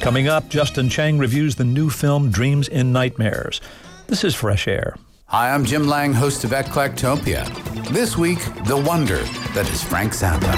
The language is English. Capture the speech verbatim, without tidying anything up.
Coming up, Justin Chang reviews the new film Dreams in Nightmares. This is Fresh Air. Hi, I'm Jim Lang, host of Eclectopia. This week, the wonder that is Frank Zappa.